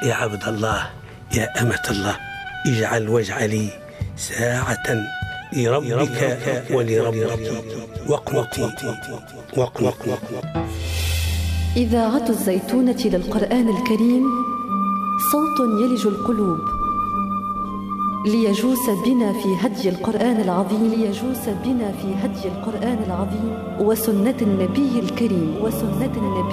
يا عبد الله يا أمة الله، اجعل واجعلي ساعة لربك ولربك واقنطي. إذاعة الزيتونة للقرآن الكريم، صوت يلج القلوب ليجوس بنا في هدي القرآن العظيم وسنة النبي الكريم